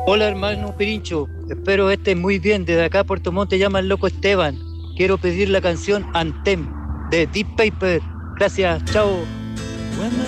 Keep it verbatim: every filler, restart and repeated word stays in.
Hola hermano Pirincho, espero estés muy bien. Desde acá Puerto Montt te llama el loco Esteban. Quiero pedir la canción Anthem de Deep Paper. Gracias, chao.